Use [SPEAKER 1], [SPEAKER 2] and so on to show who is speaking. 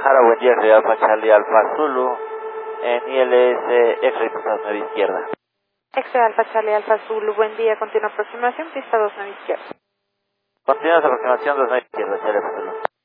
[SPEAKER 1] Guadalajara, buen día, soy Alfa Charlie Alfa Zulu, en ILS X-Ray pista 9 izquierda.
[SPEAKER 2] X-Ray Alfa Charlie Alfa Zulu, buen día, continua aproximación, pista 2 9 izquierda.
[SPEAKER 1] Continúa su aproximación 2 9 izquierda, Charlie Alfa Zulu.